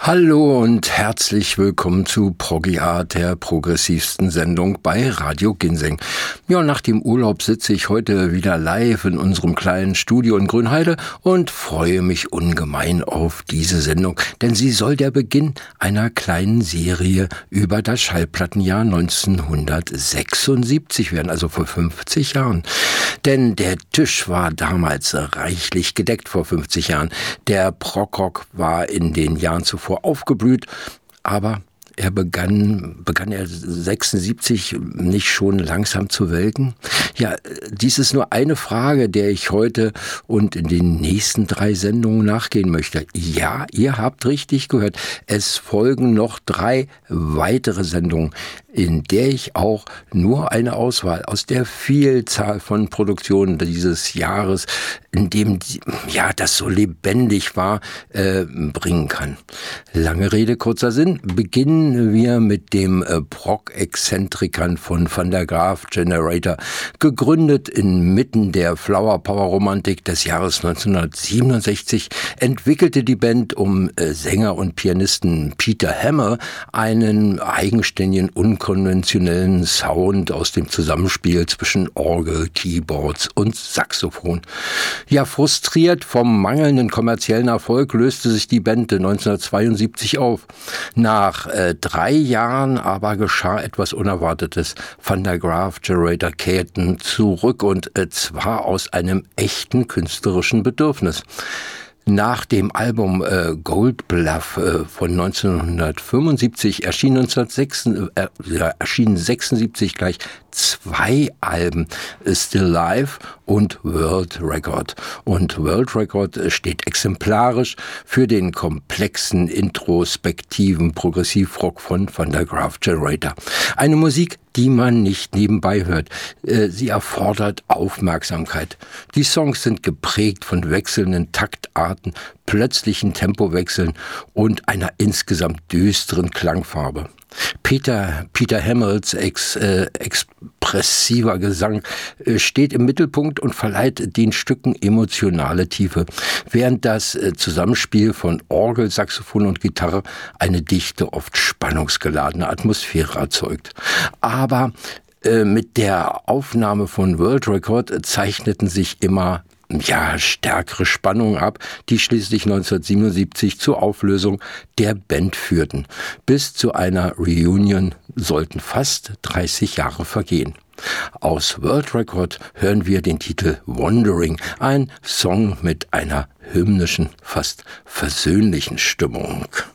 Hallo und herzlich willkommen zu Proggy Art, der progressivsten Sendung bei Radio Ginseng. Ja, nach dem Urlaub sitze ich heute wieder live in unserem kleinen Studio in Grünheide und freue mich ungemein auf diese Sendung, denn sie soll der Beginn einer kleinen Serie über das Schallplattenjahr 1976 werden, also vor 50 Jahren. Denn der Tisch war damals reichlich gedeckt vor 50 Jahren. Der Prog-Rock war in den Jahren zuvor aufgeblüht, aber er begann 76 nicht schon langsam zu welken? Ja, dies ist nur eine Frage, der ich heute und in den nächsten 3 Sendungen nachgehen möchte. Ja, ihr habt richtig gehört. Es folgen noch 3 weitere Sendungen, in der ich auch nur eine Auswahl aus der Vielzahl von Produktionen dieses Jahres, in dem das so lebendig war, bringen kann. Lange Rede, kurzer Sinn. Beginnen wir mit dem Prog-Exzentrikern von Van der Graaf Generator, gegründet inmitten der Flower Power Romantik des Jahres 1967, entwickelte die Band um Sänger und Pianisten Peter Hammer einen eigenständigen, unkonventionellen Sound aus dem Zusammenspiel zwischen Orgel, Keyboards und Saxophon. Ja, frustriert vom mangelnden kommerziellen Erfolg löste sich die Band 1972 auf. Nach 3 Jahren aber geschah etwas Unerwartetes. Van der Graaf Generator kehrten zurück und zwar aus einem echten künstlerischen Bedürfnis. Nach dem Album Gold Bluff von 1975 erschienen 76 gleich 2 Alben, Still Life und World Record. Und World Record steht exemplarisch für den komplexen, introspektiven Progressivrock von Van der Graaf Generator. Eine Musik, die man nicht nebenbei hört. Sie erfordert Aufmerksamkeit. Die Songs sind geprägt von wechselnden Taktarten, plötzlichen Tempowechseln und einer insgesamt düsteren Klangfarbe. Peter Hammels expressiver Gesang steht im Mittelpunkt und verleiht den Stücken emotionale Tiefe, während das Zusammenspiel von Orgel, Saxophon und Gitarre eine dichte, oft spannungsgeladene Atmosphäre erzeugt. Aber mit der Aufnahme von World Record zeichneten sich immer stärkere Spannungen ab, die schließlich 1977 zur Auflösung der Band führten. Bis zu einer Reunion sollten fast 30 Jahre vergehen. Aus World Record hören wir den Titel Wandering, ein Song mit einer hymnischen, fast versöhnlichen Stimmung.